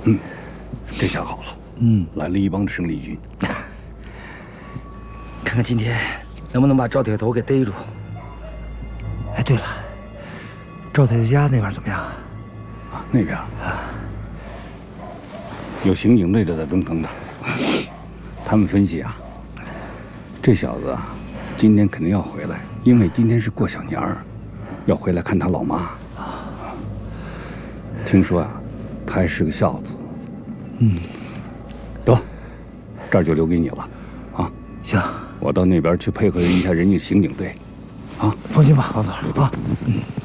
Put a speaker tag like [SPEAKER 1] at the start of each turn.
[SPEAKER 1] 这下好了。来了一帮的生力军。
[SPEAKER 2] 看看今天能不能把赵铁头给逮住。哎，对了，赵太太家那边怎么样？
[SPEAKER 1] 啊，那边有刑警队的在蹲坑的，他们分析啊，这小子啊，今天肯定要回来，因为今天是过小年儿，要回来看他老妈。听说啊，他还是个孝子。得，这儿就留给你了，啊，
[SPEAKER 2] 行，
[SPEAKER 1] 我到那边去配合一下人家刑警队，啊，
[SPEAKER 2] 放心吧，王总啊。